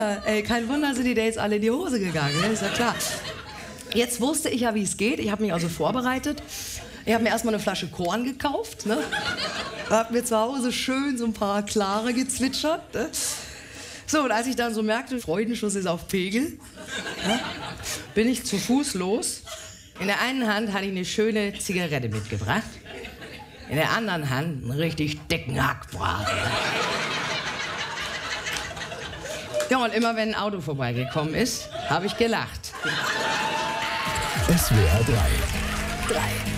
Ey, kein Wunder sind die Dates alle in die Hose gegangen, ne? Ist ja klar. Jetzt wusste ich ja, wie es geht. Ich habe mich also vorbereitet. Ich habe mir erstmal eine Flasche Korn gekauft, ne? Hab mir zu Hause schön so ein paar Klare gezwitschert, ne? So, und als ich dann so merkte, Freudenschuss ist auf Pegel, ne? Bin ich zu Fuß los. In der einen Hand hatte ich eine schöne Zigarette mitgebracht. In der anderen Hand einen richtig dicken Hackbraten. Ja, und immer wenn ein Auto vorbeigekommen ist, habe ich gelacht. SWR 3.